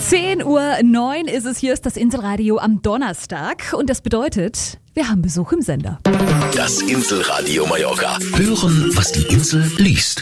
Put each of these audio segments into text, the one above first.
10:09 Uhr ist es, hier ist das Inselradio am Donnerstag und das bedeutet, wir haben Besuch im Sender. Das Inselradio Mallorca. Hören, was die Insel liest.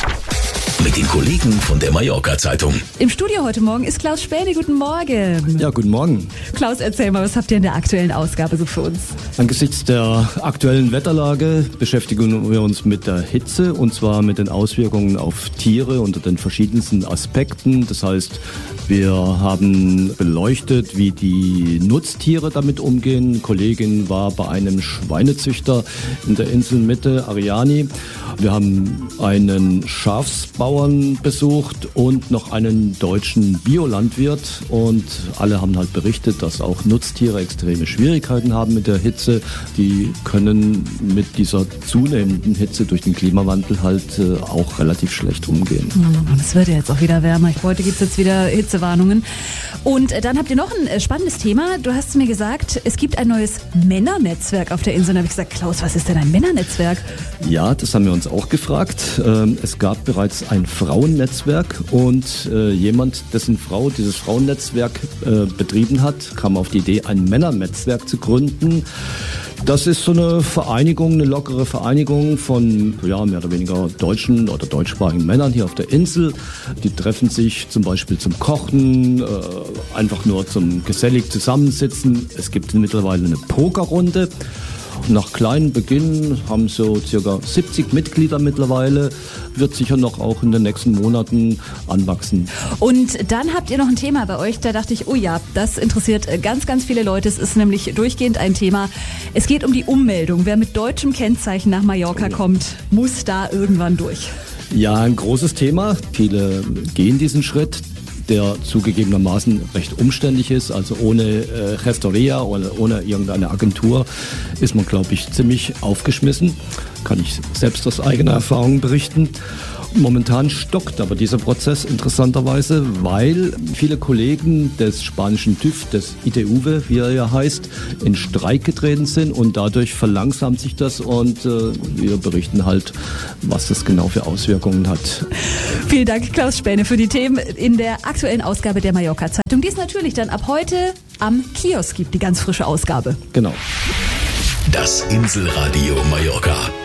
Mit den Kollegen von der Mallorca-Zeitung. Im Studio heute Morgen ist Klaus Späne. Guten Morgen. Ja, guten Morgen. Klaus, erzähl mal, was habt ihr in der aktuellen Ausgabe so für uns? Angesichts der aktuellen Wetterlage beschäftigen wir uns mit der Hitze und zwar mit den Auswirkungen auf Tiere unter den verschiedensten Aspekten. Das heißt, wir haben beleuchtet, wie die Nutztiere damit umgehen. Eine Kollegin war bei einem Schweinezüchter in der Inselmitte, Ariani. Wir haben einen Schafsbauern besucht und noch einen deutschen Biolandwirt und alle haben halt berichtet, dass auch Nutztiere extreme Schwierigkeiten haben mit der Hitze. Die können mit dieser zunehmenden Hitze durch den Klimawandel halt auch relativ schlecht umgehen. Und es wird ja jetzt auch wieder wärmer. Heute gibt es jetzt wieder Hitzewarnungen. Und dann habt ihr noch ein spannendes Thema. Du hast mir gesagt, es gibt ein neues Männernetzwerk auf der Insel. Und da habe ich gesagt, Klaus, was ist denn ein Männernetzwerk? Ja, das haben wir uns auch gefragt. Es gab bereits ein Frauennetzwerk und jemand, dessen Frau dieses Frauennetzwerk betrieben hat, kam auf die Idee, ein Männernetzwerk zu gründen. Das ist so eine Vereinigung, eine lockere Vereinigung von mehr oder weniger deutschen oder deutschsprachigen Männern hier auf der Insel. Die treffen sich zum Beispiel zum Kochen, einfach nur zum gesellig Zusammensitzen. Es gibt mittlerweile eine Pokerrunde. Nach kleinem Beginn haben so circa 70 Mitglieder mittlerweile, wird sicher noch auch in den nächsten Monaten anwachsen. Und dann habt ihr noch ein Thema bei euch, da dachte ich, oh ja, das interessiert ganz, ganz viele Leute. Es ist nämlich durchgehend ein Thema. Es geht um die Ummeldung. Wer mit deutschem Kennzeichen nach Mallorca kommt, muss da irgendwann durch. Ja, ein großes Thema. Viele gehen diesen Schritt, der zugegebenermaßen recht umständlich ist. Also ohne Gestoria oder ohne irgendeine Agentur ist man, glaube ich, ziemlich aufgeschmissen. Kann ich selbst aus eigener Erfahrung berichten. Momentan stockt aber dieser Prozess interessanterweise, weil viele Kollegen des spanischen TÜV, des ITUV, wie er ja heißt, in Streik getreten sind und dadurch verlangsamt sich das und wir berichten halt, was das genau für Auswirkungen hat. Vielen Dank, Klaus Späne, für die Themen in der aktuellen Ausgabe der Mallorca-Zeitung, die es natürlich dann ab heute am Kiosk gibt, die ganz frische Ausgabe. Genau. Das Inselradio Mallorca.